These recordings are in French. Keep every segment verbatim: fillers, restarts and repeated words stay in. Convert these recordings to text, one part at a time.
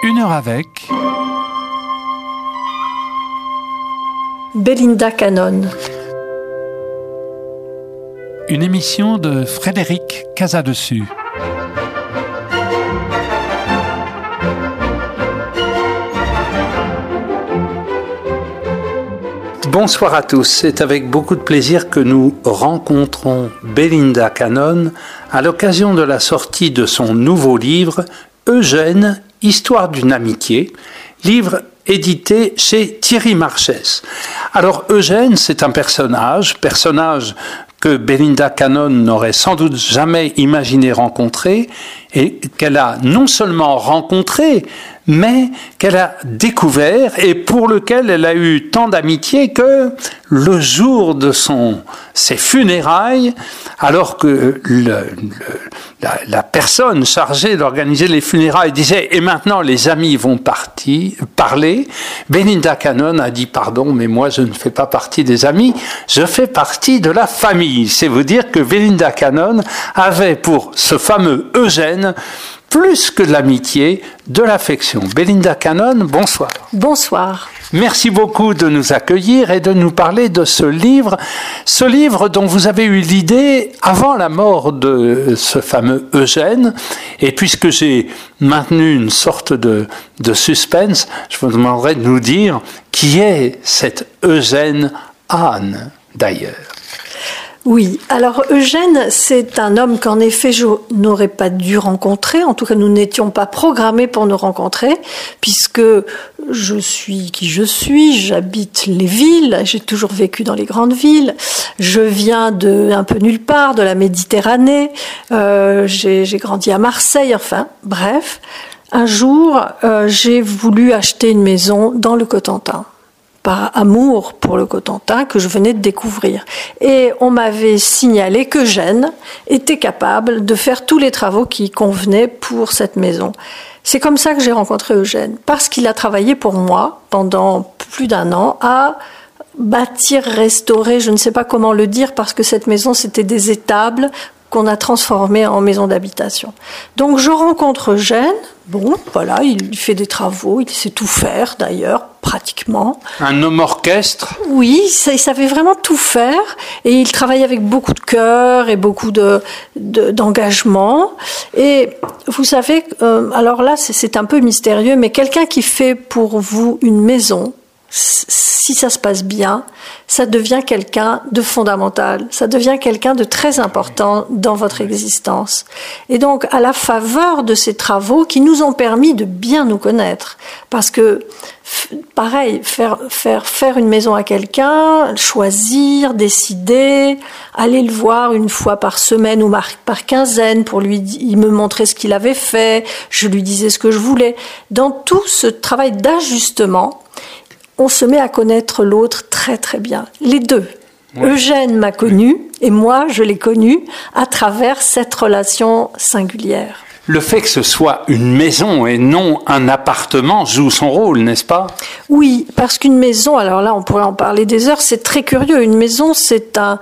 Une heure avec Belinda Cannon. Une émission de Frédéric Casadessus. Bonsoir à tous, c'est avec beaucoup de plaisir que nous rencontrons Belinda Cannon à l'occasion de la sortie de son nouveau livre « Eugène, histoire d'une amitié », livre édité chez Thierry Marchès. Alors Eugène, c'est un personnage, personnage que Belinda Cannon n'aurait sans doute jamais imaginé rencontrer et qu'elle a non seulement rencontré, mais qu'elle a découvert et pour lequel elle a eu tant d'amitié que le jour de son, ses funérailles, alors que le, le, la, la personne chargée d'organiser les funérailles disait « et maintenant les amis vont partir, parler », Belinda Cannon a dit « pardon, mais moi je ne fais pas partie des amis, je fais partie de la famille ». C'est vous dire que Belinda Cannon avait pour ce fameux Eugène plus que de l'amitié, de l'affection. Belinda Cannon, bonsoir. Bonsoir. Merci beaucoup de nous accueillir et de nous parler de ce livre, ce livre dont vous avez eu l'idée avant la mort de ce fameux Eugène. Et puisque j'ai maintenu une sorte de, de suspense, je vous demanderai de nous dire qui est cet Eugène Hahn, d'ailleurs. Oui, alors Eugène, c'est un homme qu'en effet je n'aurais pas dû rencontrer, en tout cas nous n'étions pas programmés pour nous rencontrer, puisque je suis qui je suis, j'habite les villes, j'ai toujours vécu dans les grandes villes, je viens de un peu nulle part, de la Méditerranée, euh, j'ai, j'ai grandi à Marseille, enfin bref, un jour euh, j'ai voulu acheter une maison dans le Cotentin, par amour pour le Cotentin que je venais de découvrir. Et on m'avait signalé qu'Eugène était capable de faire tous les travaux qui convenaient pour cette maison. C'est comme ça que j'ai rencontré Eugène, parce qu'il a travaillé pour moi pendant plus d'un an à bâtir, restaurer, je ne sais pas comment le dire, parce que cette maison c'était des étables qu'on a transformées en maison d'habitation. Donc je rencontre Eugène, bon, voilà, il fait des travaux, il sait tout faire d'ailleurs, pratiquement. Un homme orchestre ? Oui, il savait vraiment tout faire et il travaillait avec beaucoup de cœur et beaucoup de, de, d'engagement. Et vous savez, euh, alors là c'est, c'est un peu mystérieux, mais quelqu'un qui fait pour vous une maison, si ça se passe bien, ça devient quelqu'un de fondamental, ça devient quelqu'un de très important dans votre existence. Et donc, à la faveur de ces travaux qui nous ont permis de bien nous connaître, parce que, pareil, faire, faire, faire une maison à quelqu'un, choisir, décider, aller le voir une fois par semaine ou par, par quinzaine pour lui, il me montrer ce qu'il avait fait, je lui disais ce que je voulais. Dans tout ce travail d'ajustement, on se met à connaître l'autre très très bien, les deux. Ouais. Eugène m'a connu et moi je l'ai connu à travers cette relation singulière. Le fait que ce soit une maison et non un appartement joue son rôle, n'est-ce pas ? Oui, parce qu'une maison, alors là on pourrait en parler des heures, c'est très curieux. Une maison c'est un...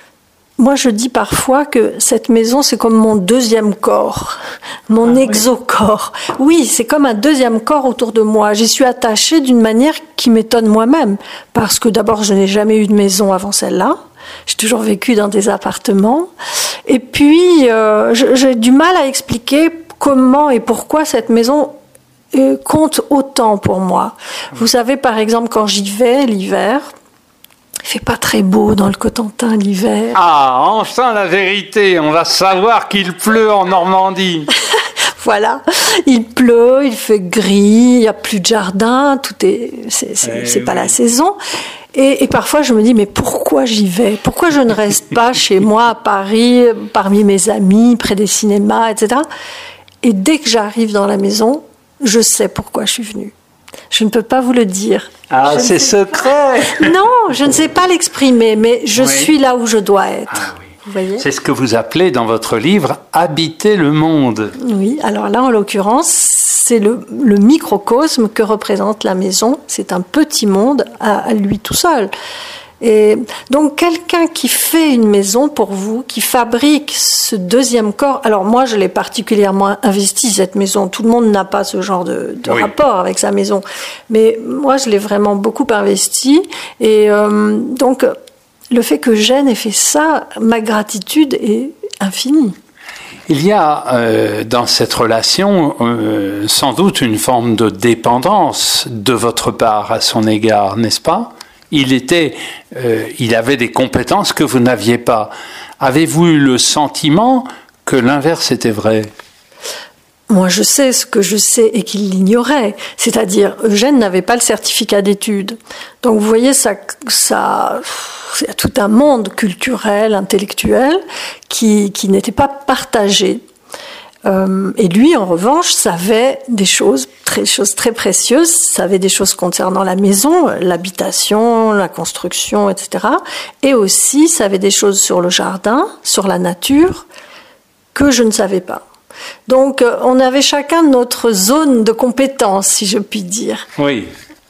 Moi, je dis parfois que cette maison, c'est comme mon deuxième corps, mon ah, exocorps. Oui. oui, c'est comme un deuxième corps autour de moi. J'y suis attachée d'une manière qui m'étonne moi-même. Parce que d'abord, je n'ai jamais eu de maison avant celle-là. J'ai toujours vécu dans des appartements. Et puis, euh, j'ai du mal à expliquer comment et pourquoi cette maison euh, compte autant pour moi. Vous savez, par exemple, quand j'y vais l'hiver... Il fait pas très beau dans le Cotentin l'hiver. Ah, enfin la vérité, on va savoir qu'il pleut en Normandie. Voilà, il pleut, il fait gris, il y a plus de jardin, tout est, c'est, c'est, eh c'est oui. pas la saison. Et, et parfois je me dis mais pourquoi j'y vais ? Pourquoi je ne reste pas chez moi à Paris, parmi mes amis, près des cinémas, et cetera. Et dès que j'arrive dans la maison, je sais pourquoi je suis venue. Je ne peux pas vous le dire. Ah, je c'est secret. Non, je ne sais pas l'exprimer, mais je oui. suis là où je dois être. Ah, oui. Vous voyez ? C'est ce que vous appelez dans votre livre « Habiter le monde ». Oui, alors là, en l'occurrence, c'est le, le microcosme que représente la maison. C'est un petit monde à, à lui tout seul. Et donc quelqu'un qui fait une maison pour vous, qui fabrique ce deuxième corps. Alors moi, je l'ai particulièrement investi cette maison. Tout le monde n'a pas ce genre de, de oui. rapport avec sa maison, mais moi, je l'ai vraiment beaucoup investi. Et euh, donc le fait que Eugène ait fait ça, ma gratitude est infinie. Il y a euh, dans cette relation euh, sans doute une forme de dépendance de votre part à son égard, n'est-ce pas ? Il était, euh, il avait des compétences que vous n'aviez pas. Avez-vous eu le sentiment que l'inverse était vrai ? Moi, je sais ce que je sais et qu'il l'ignorait. C'est-à-dire, Eugène n'avait pas le certificat d'études. Donc, vous voyez, ça, ça, il y a tout un monde culturel, intellectuel, qui, qui n'était pas partagé. Euh, et lui, en revanche, savait des choses très, choses très précieuses, savait des choses concernant la maison, l'habitation, la construction, et cetera. Et aussi, savait des choses sur le jardin, sur la nature, que je ne savais pas. Donc, on avait chacun notre zone de compétence, si je puis dire. Oui.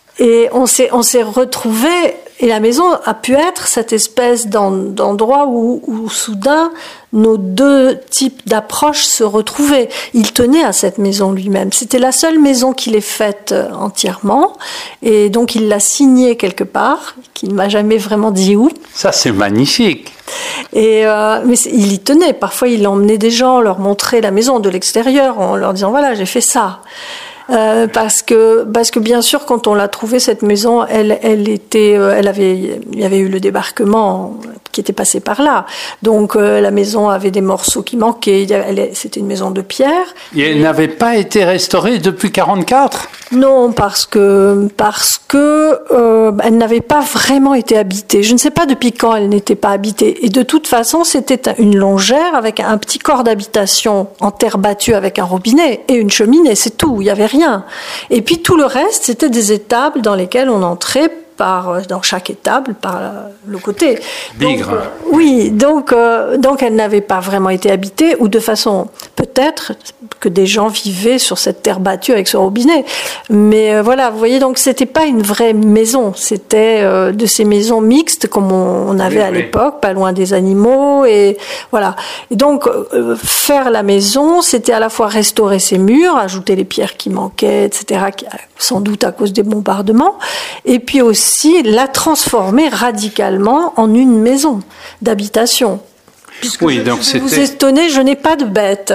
Et on s'est, on s'est retrouvés, et la maison a pu être cette espèce d'endroit où, où soudain nos deux types d'approches se retrouvaient. Il tenait à cette maison lui-même. C'était la seule maison qu'il ait faite entièrement, et donc il l'a signée quelque part, qu'il ne m'a jamais vraiment dit où. Ça, c'est magnifique. Et euh, mais il y tenait. Parfois, il emmenait des gens, leur montrer la maison de l'extérieur, en leur disant voilà, j'ai fait ça. Euh, parce que parce que bien sûr, quand on l'a trouvée cette maison, elle elle était, elle avait il y avait eu le débarquement qui était passé par là. Donc euh, la maison avait des morceaux qui manquaient. Elle, c'était une maison de pierre. Et elle n'avait pas été restaurée depuis quarante-quatre ? Non, parce que parce que euh, elle n'avait pas vraiment été habitée. Je ne sais pas depuis quand elle n'était pas habitée. Et de toute façon, c'était une longère avec un petit corps d'habitation en terre battue avec un robinet et une cheminée. C'est tout. Il y avait rien. Et puis tout le reste, c'était des étables dans lesquelles on entrait par dans chaque étable par le côté. Bigre. Donc, euh, oui, donc euh, donc elle n'avait pas vraiment été habitée, ou de façon peut-être que des gens vivaient sur cette terre battue avec ce robinet. Mais euh, voilà, vous voyez, donc c'était pas une vraie maison, c'était euh, de ces maisons mixtes comme on, on avait oui, à oui. l'époque, pas loin des animaux, et voilà. Et donc euh, faire la maison, c'était à la fois restaurer ses murs, ajouter les pierres qui manquaient, et cetera, qui, sans doute à cause des bombardements, et puis aussi la transformer radicalement en une maison d'habitation. Puisque oui, je, donc je vais vous étonner, je n'ai pas de bêtes.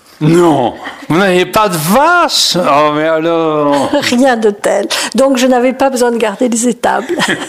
Non, vous n'avez pas de vache ? Oh, mais alors ? Rien de tel. Donc, je n'avais pas besoin de garder les étables.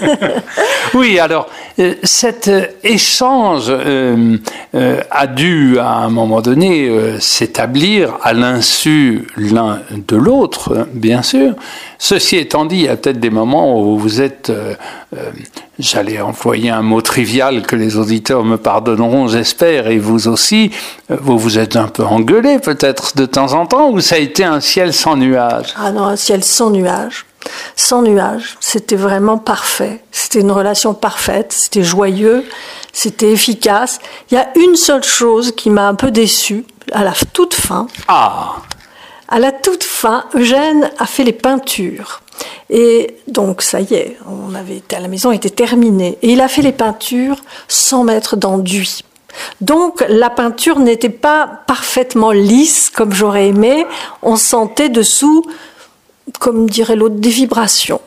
Oui, alors, euh, cet euh, échange euh, euh, a dû, à un moment donné, euh, s'établir à l'insu l'un de l'autre, bien sûr. Ceci étant dit, il y a peut-être des moments où vous êtes... Euh, euh, j'allais employer un mot trivial que les auditeurs me pardonneront, j'espère, et vous aussi, vous vous êtes un peu engueulés peut-être de temps en temps, ou ça a été un ciel sans nuages ? Ah non, un ciel sans nuages. Sans nuages. C'était vraiment parfait. C'était une relation parfaite, c'était joyeux, c'était efficace. Il y a une seule chose qui m'a un peu déçue, à la toute fin. Ah ! À la toute fin, Eugène a fait les peintures. Et donc, ça y est, on avait été, la maison était terminée. Et il a fait les peintures sans mettre d'enduit. Donc, la peinture n'était pas parfaitement lisse, comme j'aurais aimé. On sentait dessous, comme dirait l'autre, des vibrations.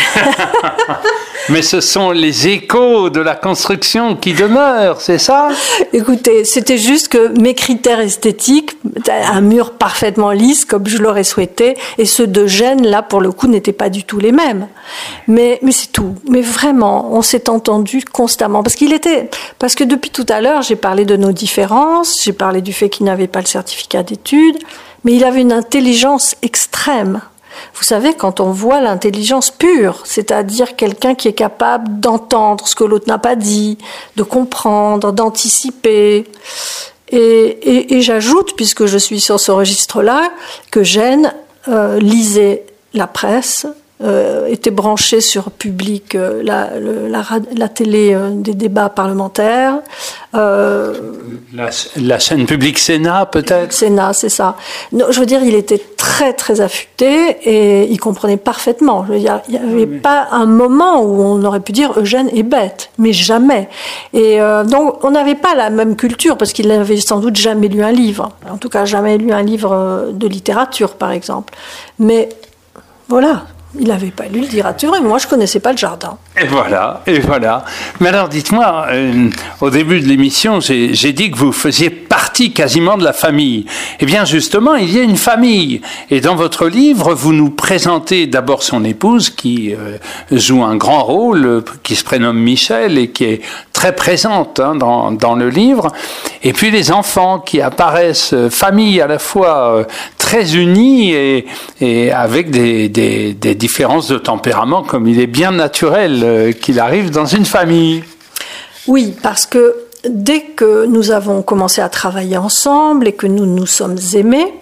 Mais ce sont les échos de la construction qui demeurent, c'est ça ? Écoutez, c'était juste que mes critères esthétiques, un mur parfaitement lisse, comme je l'aurais souhaité, et ceux d'Eugène, là, pour le coup, n'étaient pas du tout les mêmes. Mais, mais c'est tout. Mais vraiment, on s'est entendu constamment. Parce qu'il était, parce que depuis tout à l'heure, j'ai parlé de nos différences, j'ai parlé du fait qu'il n'avait pas le certificat d'études, mais il avait une intelligence extrême. Vous savez, quand on voit l'intelligence pure, c'est-à-dire quelqu'un qui est capable d'entendre ce que l'autre n'a pas dit, de comprendre, d'anticiper. Et, et, et j'ajoute, puisque je suis sur ce registre-là, que Eugène euh, lisait la presse, euh, était branché sur Public, euh, la, le, la, la télé euh, des débats parlementaires. Euh, la, la chaîne Public Sénat, peut-être. Sénat, c'est ça. Non, je veux dire, il était très très affûté et il comprenait parfaitement. Je veux dire, il n'y avait oui. pas un moment où on aurait pu dire Eugène est bête, mais jamais. Et euh, donc, on n'avait pas la même culture parce qu'il n'avait sans doute jamais lu un livre. En tout cas, jamais lu un livre de littérature, par exemple. Mais voilà. Il n'avait pas lu le littérature et moi je ne connaissais pas le jardin. Et voilà, et voilà. Mais alors dites-moi, euh, au début de l'émission, j'ai, j'ai dit que vous faisiez partie quasiment de la famille. Eh bien justement, il y a une famille. Et dans votre livre, vous nous présentez d'abord son épouse qui euh, joue un grand rôle, qui se prénomme Michel et qui est très présente hein, dans, dans le livre. Et puis les enfants qui apparaissent, famille à la fois euh, très unie et, et avec des, des, des différences de tempérament, comme il est bien naturel euh, qu'il arrive dans une famille. Oui, parce que dès que nous avons commencé à travailler ensemble et que nous nous sommes aimés,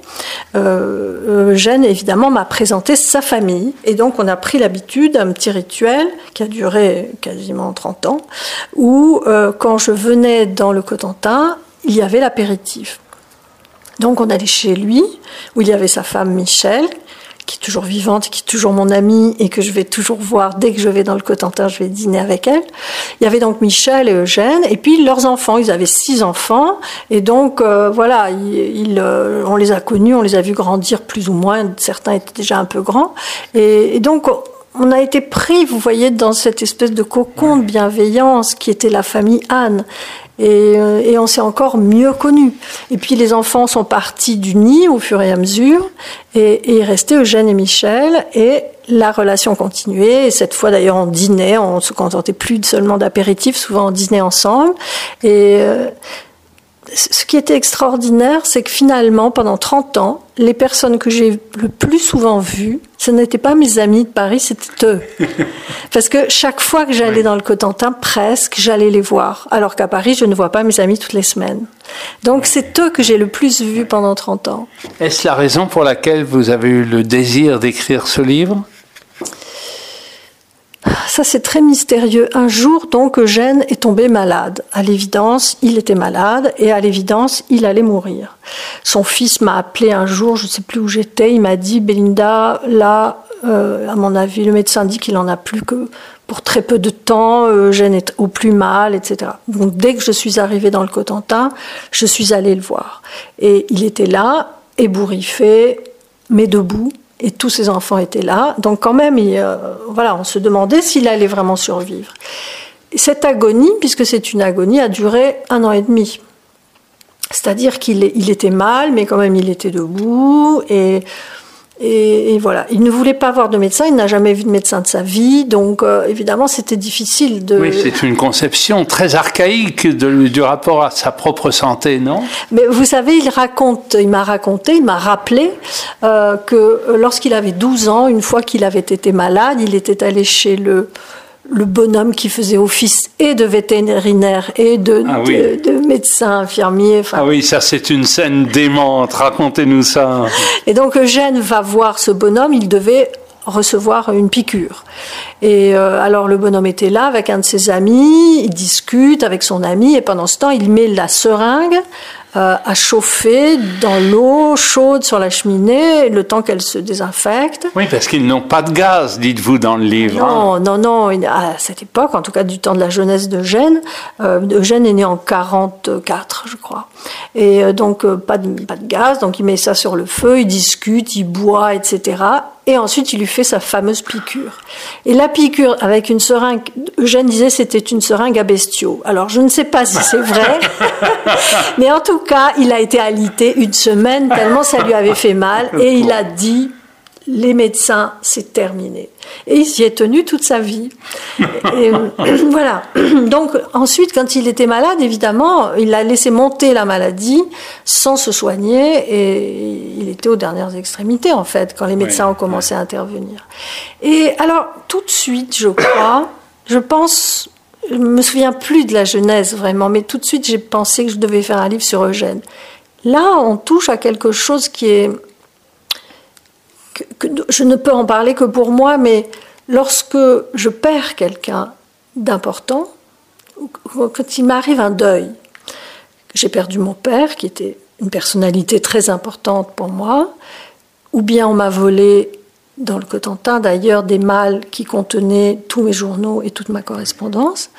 euh, Eugène, évidemment, m'a présenté sa famille. Et donc, on a pris l'habitude d'un petit rituel qui a duré quasiment trente ans, où, euh, quand je venais dans le Cotentin, il y avait l'apéritif. Donc, on allait chez lui, où il y avait sa femme Michel, qui est toujours vivante, qui est toujours mon amie et que je vais toujours voir dès que je vais dans le Cotentin, je vais dîner avec elle. Il y avait donc Michel et Eugène, et puis leurs enfants, ils avaient six enfants, et donc euh, voilà, ils, ils, euh, on les a connus, on les a vus grandir plus ou moins, certains étaient déjà un peu grands, et, et donc on a été pris, vous voyez, dans cette espèce de cocon de bienveillance qui était la famille Anne. Et, et on s'est encore mieux connus. Et puis les enfants sont partis du nid au fur et à mesure, et, et il restait Eugène et Michel, et la relation continuait. Et cette fois d'ailleurs on dînait, on ne se contentait plus seulement d'apéritifs, souvent on dînait ensemble. Et euh, ce qui était extraordinaire, c'est que finalement, pendant trente ans, les personnes que j'ai le plus souvent vues, ce n'étaient pas mes amis de Paris, c'était eux. Parce que chaque fois que j'allais oui. dans le Cotentin, presque, j'allais les voir. Alors qu'à Paris, je ne vois pas mes amis toutes les semaines. Donc c'est eux que j'ai le plus vus pendant trente ans. Est-ce la raison pour laquelle vous avez eu le désir d'écrire ce livre ? Ça, c'est très mystérieux. Un jour, donc, Eugène est tombé malade. À l'évidence, il était malade et à l'évidence, il allait mourir. Son fils m'a appelé un jour, je ne sais plus où j'étais, il m'a dit « Belinda, là, euh, à mon avis, le médecin dit qu'il n'en a plus que pour très peu de temps, Eugène est au plus mal, et cetera » Donc, dès que je suis arrivée dans le Cotentin, je suis allée le voir. Et il était là, ébouriffé, mais debout. Et tous ses enfants étaient là. Donc quand même, il, euh, voilà, on se demandait s'il allait vraiment survivre. Et cette agonie, puisque c'est une agonie, a duré un an et demi. C'est-à-dire qu'il il était mal, mais quand même il était debout. Et, et, et voilà, il ne voulait pas voir de médecin, il n'a jamais vu de médecin de sa vie. Donc euh, évidemment, c'était difficile de... Oui, c'est une conception très archaïque de, du rapport à sa propre santé, non ? Mais vous savez, il raconte, il m'a raconté, il m'a rappelé euh, que lorsqu'il avait douze ans, une fois qu'il avait été malade, il était allé chez le... le bonhomme qui faisait office et de vétérinaire et de, ah oui. de, de médecin, infirmier. Ah oui, ça c'est une scène démente, racontez-nous ça. Et donc Eugène va voir ce bonhomme, il devait recevoir une piqûre. Et euh, alors le bonhomme était là avec un de ses amis, il discute avec son ami et pendant ce temps il met la seringue euh, à chauffer dans l'eau chaude sur la cheminée le temps qu'elle se désinfecte. Oui, parce qu'ils n'ont pas de gaz, dites-vous dans le livre. Non, hein. non, non. À cette époque, en tout cas du temps de la jeunesse d'Eugène, euh, Eugène est né en quarante-quatre, je crois. Et euh, donc euh, pas de, pas de gaz, donc il met ça sur le feu, il discute, il boit, et cetera. Et ensuite, il lui fait sa fameuse piqûre. Et la piqûre, avec une seringue, Eugène disait c'était une seringue à bestiaux. Alors, je ne sais pas si c'est vrai, mais en tout cas, il a été alité une semaine, tellement ça lui avait fait mal, et il a dit, les médecins, c'est terminé. Et il s'y est tenu toute sa vie. Et, voilà. Donc, ensuite, quand il était malade, évidemment, il a laissé monter la maladie sans se soigner et il était aux dernières extrémités, en fait, quand les médecins oui, ont commencé oui. à intervenir. Et alors, tout de suite, je crois, je pense, je ne me souviens plus de la genèse vraiment, mais tout de suite, j'ai pensé que je devais faire un livre sur Eugène. Là, on touche à quelque chose qui est... Que je ne peux en parler que pour moi, mais lorsque je perds quelqu'un d'important, quand il m'arrive un deuil, j'ai perdu mon père, qui était une personnalité très importante pour moi, ou bien on m'a volé, dans le Cotentin d'ailleurs, des malles qui contenaient tous mes journaux et toute ma correspondance,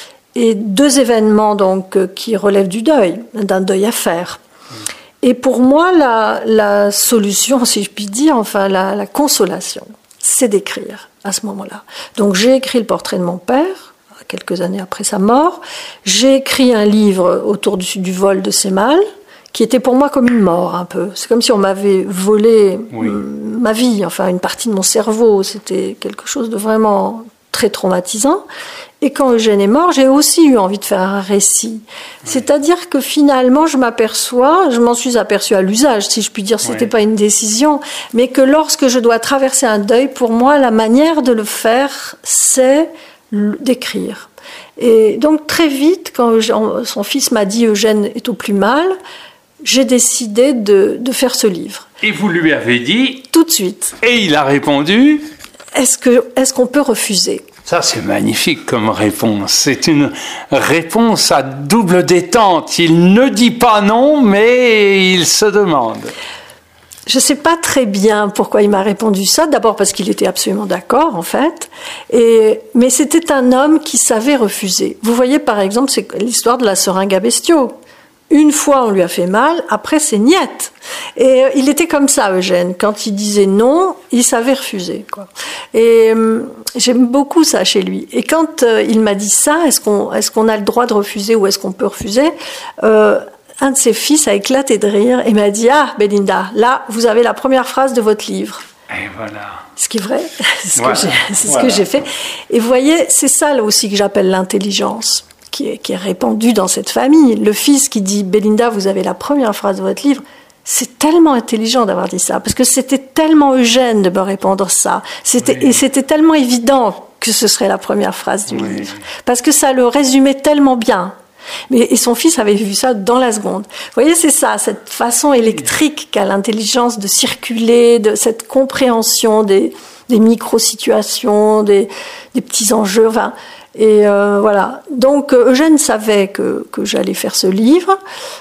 et deux événements donc qui relèvent du deuil, d'un deuil à faire. Et pour moi, la, la solution, si je puis dire, enfin la, la consolation, c'est d'écrire à ce moment-là. Donc j'ai écrit le portrait de mon père, quelques années après sa mort. J'ai écrit un livre autour du, du vol de ces malles, qui était pour moi comme une mort un peu. C'est comme si on m'avait volé oui. m- ma vie, enfin une partie de mon cerveau. C'était quelque chose de vraiment très traumatisant. Et quand Eugène est mort, j'ai aussi eu envie de faire un récit. Oui. C'est-à-dire que finalement, je m'aperçois, je m'en suis aperçue à l'usage, si je puis dire, c'était oui. pas une décision, mais que lorsque je dois traverser un deuil, pour moi, la manière de le faire, c'est d'écrire. Et donc très vite, quand Eugène, son fils m'a dit Eugène est au plus mal, j'ai décidé de, de faire ce livre. Et vous lui avez dit ? Tout de suite. Et il a répondu ? Est-ce que, est-ce qu'on peut refuser ? Ça, c'est magnifique comme réponse. C'est une réponse à double détente. Il ne dit pas non, mais il se demande. Je ne sais pas très bien pourquoi il m'a répondu ça. D'abord parce qu'il était absolument d'accord, en fait. Et, mais c'était un homme qui savait refuser. Vous voyez, par exemple, c'est l'histoire de la seringue à bestiaux. Une fois, on lui a fait mal, après, c'est niette. Et euh, il était comme ça, Eugène. Quand il disait non, il savait refuser, quoi. Et euh, j'aime beaucoup ça chez lui. Et quand euh, il m'a dit ça, est-ce qu'on, est-ce qu'on a le droit de refuser ou est-ce qu'on peut refuser euh, un de ses fils a éclaté de rire et m'a dit « Ah, Belinda, là, vous avez la première phrase de votre livre. » Et voilà. Ce qui est vrai, c'est ce, voilà. que, j'ai, c'est voilà. ce que j'ai fait. Et vous voyez, c'est ça là aussi que j'appelle l'intelligence, qui est, qui est répandue dans cette famille. Le fils qui dit « Belinda, vous avez la première phrase de votre livre », c'est tellement intelligent d'avoir dit ça, parce que c'était tellement Eugène de me répondre ça. C'était, oui. Et c'était tellement évident que ce serait la première phrase du oui. livre, parce que ça le résumait tellement bien. Mais, et son fils avait vu ça dans la seconde. Vous voyez, c'est ça, cette façon électrique qu'a l'intelligence de circuler, de cette compréhension des, des micro-situations, des, des petits enjeux. Enfin, et euh, voilà. Donc, Eugène savait que, que j'allais faire ce livre.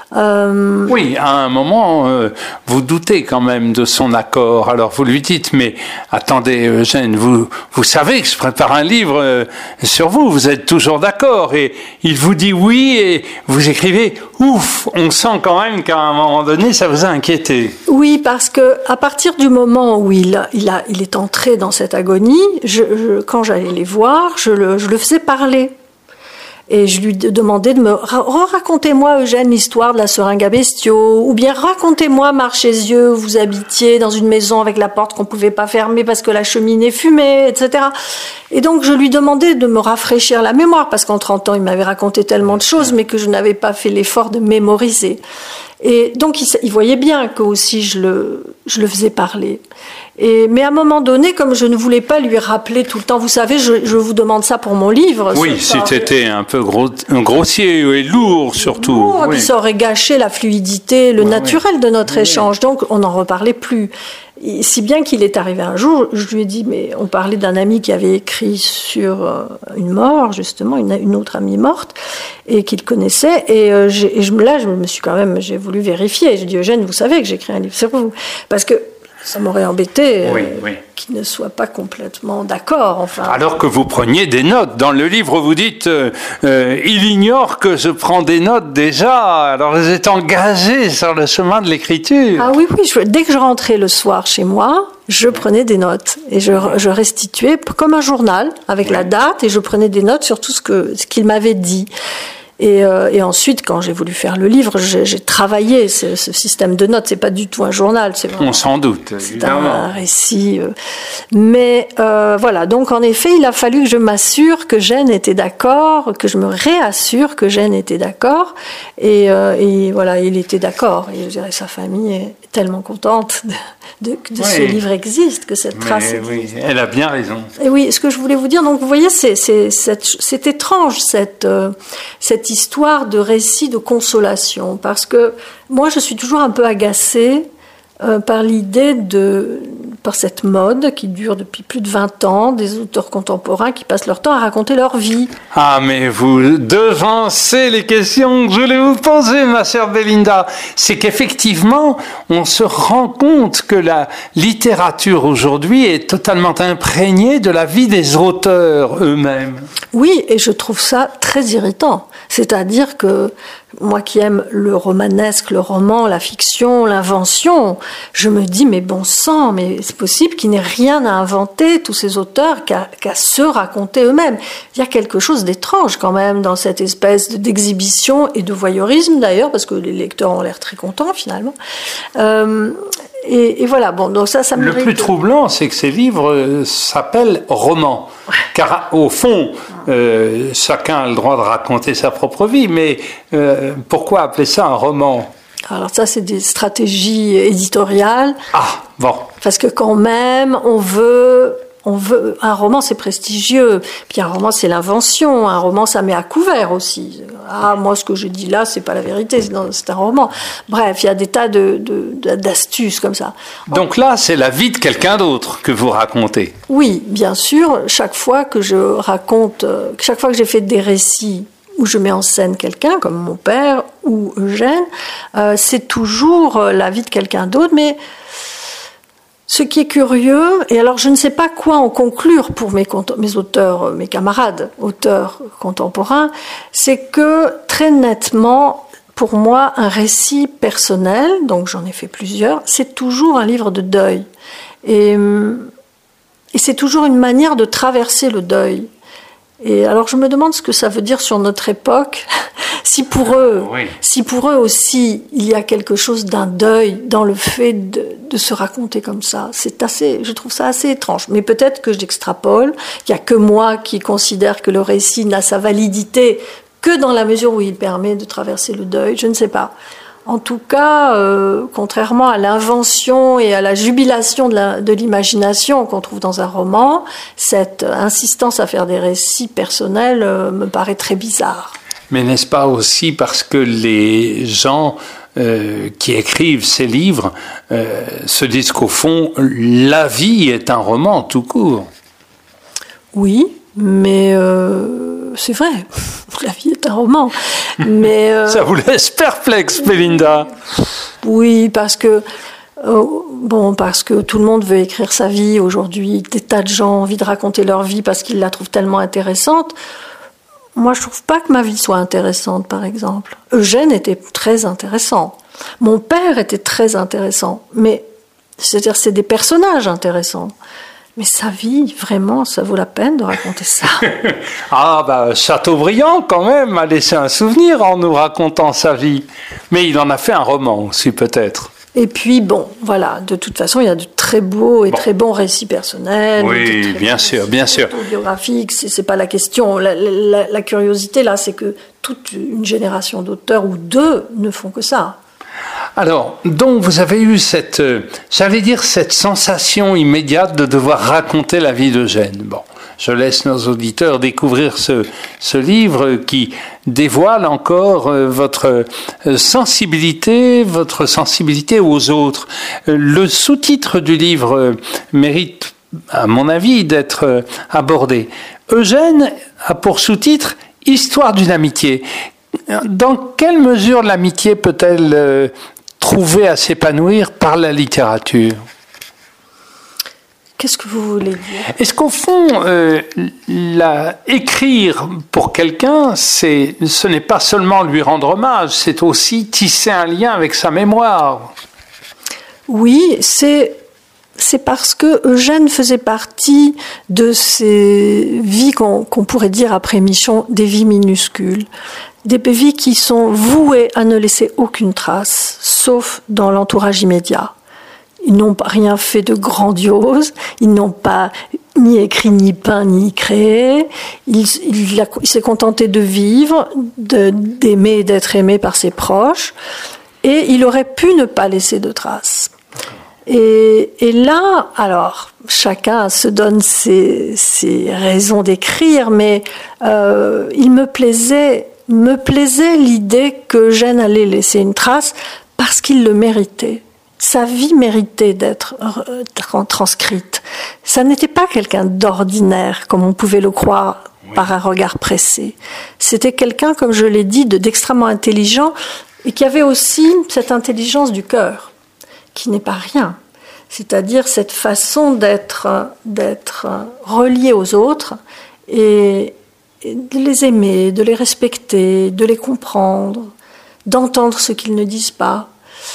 Euh... Oui, à un moment, euh, vous doutez quand même de son accord. Alors, vous lui dites, mais attendez, Eugène, vous, vous savez que je prépare un livre euh, sur vous, vous êtes toujours d'accord. Et il vous dit oui, et vous écrivez, ouf, on sent quand même qu'à un moment donné, ça vous a inquiété. Oui, parce que à partir du moment où il, a, il, a, il est entré dans cette agonie, je, je, quand j'allais les voir, je le, je le faisais parler. Et je lui demandais de me racontez-moi, Eugène, l'histoire de la seringue à bestiaux, ou bien racontez-moi, Marchésieux, vous habitiez dans une maison avec la porte qu'on pouvait pas fermer parce que la cheminée fumait, et cetera. Et donc je lui demandais de me rafraîchir la mémoire, parce qu'en trente ans, il m'avait raconté tellement de choses, mais que je n'avais pas fait l'effort de mémoriser. Et donc il, il voyait bien que aussi je le, je le faisais parler. Et, mais à un moment donné, comme je ne voulais pas lui rappeler tout le temps, vous savez, je, je vous demande ça pour mon livre. Oui, c'était un peu gros, grossier et lourd surtout. Lourd, oui. Puis ça aurait gâché la fluidité, le oui, naturel oui. de notre oui. échange. Donc on n'en reparlait plus. Et si bien qu'il est arrivé un jour, je lui ai dit, mais on parlait d'un ami qui avait écrit sur une mort, justement, une, une autre amie morte, et qu'il connaissait. Et, euh, j'ai, et je, là, je me suis quand même, j'ai voulu vérifier. J'ai dit, Eugène, vous savez que j'écris un livre sur vous. Parce que ça m'aurait embêté oui, euh, oui. qu'il ne soit pas complètement d'accord. Enfin. Alors que vous preniez des notes. Dans le livre, vous dites euh, euh, « Il ignore que je prends des notes déjà ». Alors vous êtes engagé sur le chemin de l'écriture. Ah oui, oui. Je, dès que je rentrais le soir chez moi, je prenais des notes. Et je, je restituais comme un journal, avec oui. la date, et je prenais des notes sur tout ce, que, ce qu'il m'avait dit. Et, euh, et ensuite, quand j'ai voulu faire le livre, j'ai, j'ai travaillé ce, ce système de notes. C'est pas du tout un journal, c'est vraiment, on s'en doute, c'est évidemment. un récit. Euh, mais euh, voilà, donc en effet, il a fallu que je m'assure que Eugène était d'accord, que je me réassure que Eugène était d'accord. Et, euh, et voilà, il était d'accord. Et je dirais, sa famille est tellement contente de, de, que oui. ce livre existe, que cette mais trace oui, existe. Elle a bien raison. Et oui, ce que je voulais vous dire, donc vous voyez, c'est, c'est, c'est, c'est étrange cette, euh, cette histoire de récit de consolation, parce que moi je suis toujours un peu agacée euh, par l'idée de par cette mode qui dure depuis plus de vingt ans, des auteurs contemporains qui passent leur temps à raconter leur vie. Ah, mais vous devancez les questions que je voulais vous poser, ma chère Belinda. C'est qu'effectivement, on se rend compte que la littérature aujourd'hui est totalement imprégnée de la vie des auteurs eux-mêmes. Oui, et je trouve ça très irritant. C'est-à-dire que moi qui aime le romanesque, le roman, la fiction, l'invention, je me dis, mais bon sang, mais c'est possible qu'ils n'aient rien à inventer, tous ces auteurs, qu'à, qu'à se raconter eux-mêmes. Il y a quelque chose d'étrange quand même dans cette espèce d'exhibition et de voyeurisme d'ailleurs, parce que les lecteurs ont l'air très contents finalement. Euh, et, et voilà, bon, donc ça, ça me... Le plus troublant, c'est que ces livres s'appellent romans. Car au fond, euh, chacun a le droit de raconter sa propre vie, mais euh, pourquoi appeler ça un roman ? Alors ça, c'est des stratégies éditoriales. Ah, bon. Parce que quand même, on veut... On veut, un roman, c'est prestigieux. Puis un roman, c'est l'invention. Un roman, ça met à couvert aussi. Ah, moi, ce que je dis là, c'est pas la vérité. C'est, non, c'est un roman. Bref, il y a des tas de, de, d'astuces comme ça. Donc là, c'est la vie de quelqu'un d'autre que vous racontez. Oui, bien sûr. Chaque fois que je raconte, chaque fois que j'ai fait des récits où je mets en scène quelqu'un, comme mon père ou Eugène, euh, c'est toujours la vie de quelqu'un d'autre, mais ce qui est curieux, et alors je ne sais pas quoi en conclure pour mes, mes auteurs, mes camarades auteurs contemporains, c'est que très nettement, pour moi, un récit personnel, donc j'en ai fait plusieurs, c'est toujours un livre de deuil. Et, et c'est toujours une manière de traverser le deuil. Et alors je me demande ce que ça veut dire sur notre époque, si pour eux, oui. si pour eux aussi il y a quelque chose d'un deuil dans le fait de, de se raconter comme ça. C'est assez, je trouve ça assez étrange. Mais peut-être que j'extrapole. Il n'y a que moi qui considère que le récit n'a sa validité que dans la mesure où il permet de traverser le deuil. Je ne sais pas. En tout cas, euh, contrairement à l'invention et à la jubilation de, la, de l'imagination qu'on trouve dans un roman, cette insistance à faire des récits personnels euh, me paraît très bizarre. Mais n'est-ce pas aussi parce que les gens euh, qui écrivent ces livres euh, se disent qu'au fond, la vie est un roman tout court ? Oui, mais euh, c'est vrai, la vie est un roman. Mais, euh, ça vous laisse perplexe, Belinda ? Oui, parce que, euh, bon, parce que tout le monde veut écrire sa vie aujourd'hui. Des tas de gens ont envie de raconter leur vie parce qu'ils la trouvent tellement intéressante. Moi, je trouve pas que ma vie soit intéressante, par exemple. Eugène était très intéressant. Mon père était très intéressant. Mais, c'est-à-dire, c'est des personnages intéressants. Mais sa vie, vraiment, ça vaut la peine de raconter ça. Ah, bah, Chateaubriand, quand même, a laissé un souvenir en nous racontant sa vie. Mais il en a fait un roman aussi, peut-être. Et puis, bon, voilà, de toute façon, il y a de très beaux et bon. très bons récits personnels. Oui, bien sûr, bien sûr. Autobiographiques, c'est, c'est pas la question. La, la, la curiosité, là, c'est que toute une génération d'auteurs, ou deux, ne font que ça. Alors, donc vous avez eu cette, euh, j'allais dire, cette sensation immédiate de devoir raconter la vie d'Eugène. Bon, je laisse nos auditeurs découvrir ce, ce livre qui dévoile encore euh, votre euh, sensibilité, votre sensibilité aux autres. Euh, le sous-titre du livre euh, mérite, à mon avis, d'être euh, abordé. Eugène a pour sous-titre « Histoire d'une amitié ». Dans quelle mesure l'amitié peut-elle euh, trouver à s'épanouir par la littérature ? Qu'est-ce que vous voulez dire ? Est-ce qu'au fond, euh, la, écrire pour quelqu'un, c'est, ce n'est pas seulement lui rendre hommage, c'est aussi tisser un lien avec sa mémoire ? Oui, c'est... C'est parce que Eugène faisait partie de ces vies qu'on, qu'on pourrait dire après Michon, des vies minuscules. Des vies qui sont vouées à ne laisser aucune trace, sauf dans l'entourage immédiat. Ils n'ont rien fait de grandiose, ils n'ont pas ni écrit, ni peint, ni créé. Il, il, a, il s'est contenté de vivre, de, d'aimer et d'être aimé par ses proches, et il aurait pu ne pas laisser de traces. Et, et là, alors, chacun se donne ses, ses raisons d'écrire, mais euh, il me plaisait, me plaisait l'idée que Eugène allait laisser une trace parce qu'il le méritait. sa vie méritait d'être euh, transcrite. Ça n'était pas quelqu'un d'ordinaire, comme on pouvait le croire oui. par un regard pressé. C'était quelqu'un, comme je l'ai dit, de, d'extrêmement intelligent et qui avait aussi cette intelligence du cœur, qui n'est pas rien. C'est-à-dire cette façon d'être, d'être relié aux autres et, et de les aimer, de les respecter, de les comprendre, d'entendre ce qu'ils ne disent pas.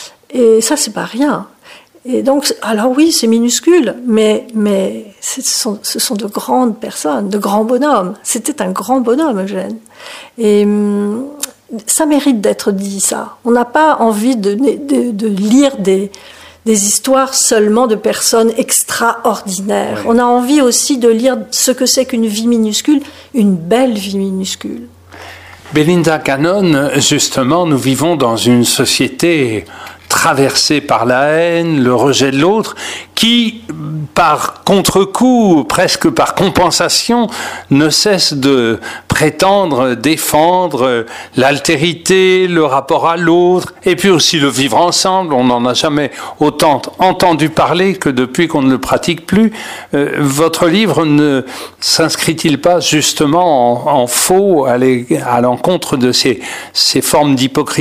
Et ça, c'est pas rien. Et donc, alors oui, c'est minuscule, mais, mais ce sont, ce sont de grandes personnes, de grands bonhommes. C'était un grand bonhomme, Eugène. Et hum, ça mérite d'être dit, ça. On n'a pas envie de, de, de lire des, des histoires seulement de personnes extraordinaires. Ouais. On a envie aussi de lire ce que c'est qu'une vie minuscule, une belle vie minuscule. Belinda Cannon, justement, nous vivons dans une société traversée par la haine, le rejet de l'autre, qui, par contre-coup, presque par compensation, ne cesse de prétendre défendre l'altérité, le rapport à l'autre, et puis aussi le vivre ensemble. On n'en a jamais autant entendu parler que depuis qu'on ne le pratique plus. Euh, votre livre ne s'inscrit-il pas justement en, en faux à, à l'encontre de ces, ces formes d'hypocrisie ?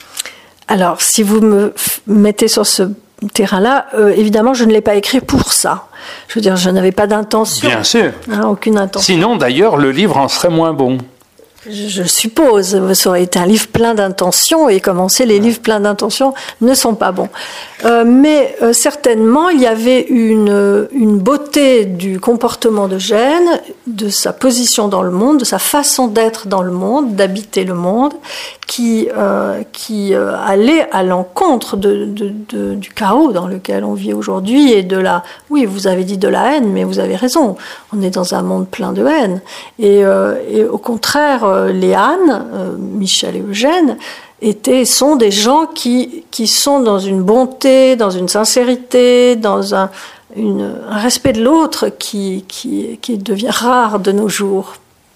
Alors, si vous me mettez sur ce terrain-là, euh, évidemment, je ne l'ai pas écrit pour ça. Je veux dire, je n'avais pas d'intention. Bien sûr. Hein, aucune intention. Sinon, d'ailleurs, le livre en serait moins bon. Je, je suppose. Ça aurait été un livre plein d'intentions, et comme on sait, les livres pleins d'intentions ne sont pas bons. Euh, mais euh, certainement, il y avait une, une beauté du comportement d'Eugène, de sa position dans le monde, de sa façon d'être dans le monde, d'habiter le monde, qui, euh, qui euh, allait à l'encontre de, de, de, du chaos dans lequel on vit aujourd'hui et de la... Oui, vous avez dit de la haine, mais vous avez raison. On est dans un monde plein de haine. Et, euh, et au contraire, euh, Léane, euh, Michel et Eugène, étaient, sont des gens qui, qui sont dans une bonté, dans une sincérité, dans un, une, un respect de l'autre qui, qui, qui devient rare de nos jours.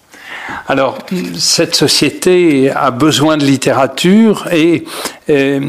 Alors, cette société a besoin de littérature et, et,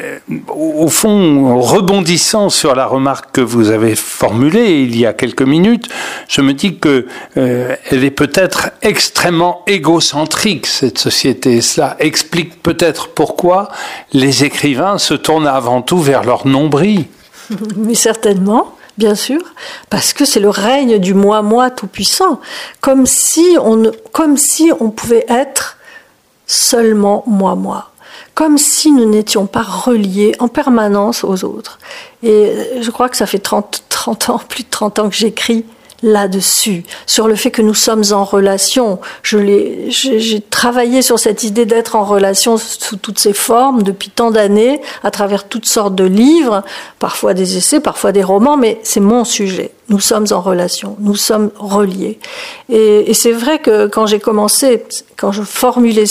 au fond, rebondissant sur la remarque que vous avez formulée il y a quelques minutes, je me dis que euh, elle est peut-être extrêmement égocentrique, cette société. Cela explique peut-être pourquoi les écrivains se tournent avant tout vers leur nombril. Mais certainement. Bien sûr, parce que c'est le règne du moi-moi tout-puissant, comme si on, comme si on pouvait être seulement moi-moi, comme si nous n'étions pas reliés en permanence aux autres. Et je crois que ça fait trente, trente ans, plus de trente ans que j'écris là-dessus, sur le fait que nous sommes en relation. Je l'ai, j'ai, j'ai travaillé sur cette idée d'être en relation sous toutes ses formes depuis tant d'années, à travers toutes sortes de livres, parfois des essais, parfois des romans, mais c'est mon sujet. Nous sommes en relation, nous sommes reliés. Et, et c'est vrai que quand j'ai commencé, quand je formulais